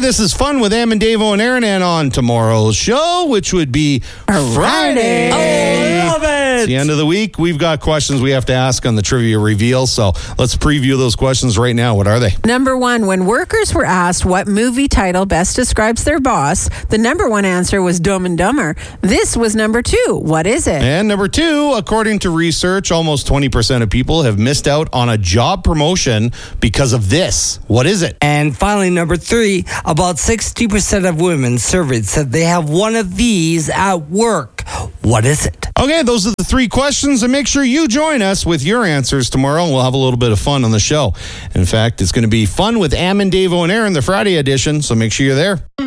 this is Fun with Am and Davo and Aaron, and on tomorrow's show, which would be Friday. Oh, love it. It's the end of the week. We've got questions we have to ask on the trivia reveal, so let's preview those questions right now. What are they? Number one, when workers were asked what movie title best describes their boss, the number one answer was Dumb and Dumber. This was number two. What is it? And number two, according to research, almost 20% of people have missed out on a job promotion because of this. What is it? And finally, number three, about 60% of women surveyed said they have one of these at work. What is it? Okay, those are the three questions, and make sure you join us with your answers tomorrow, and we'll have a little bit of fun on the show. In fact, it's going to be Fun with Am and Davo and Aaron, the Friday edition, so make sure you're there.